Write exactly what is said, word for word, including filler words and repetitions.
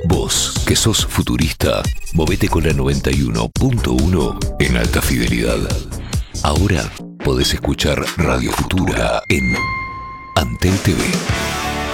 Vos, que sos futurista, movete con la noventa y uno punto uno en alta fidelidad. Ahora podés escuchar Radio Futura en Antel T V.